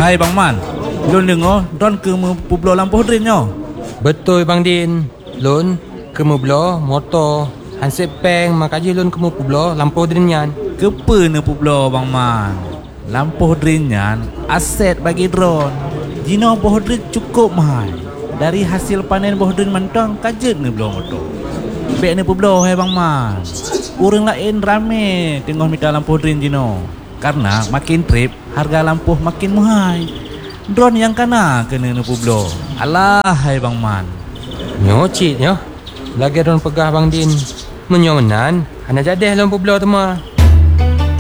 Hai Bang Man, Lun dengar Don ke Pueblo lampu drin nyo. Betul Bang Din. Lun ke Pueblo motor hansip peng makaji lun ke Pueblo lampu drin yan. Kepa ne Pueblo Bang Man. Lampu drin yan aset bagi drone. Jino bohdrin cukup mahal. Dari hasil panen bohdrin mentang kajet ne belum motor. Bek ne Pueblo hai Bang Man. Orang lain rame tengok mita lampu drin Jino. Karena makin trip harga lampu makin mahal. Drone yang kena kena ne Pueblo. Alah hai Bang Man. Nyocit nyo. Lagi drone pegah Bang Din. Menyomenan, ana jadi dalam Pueblo tu mah.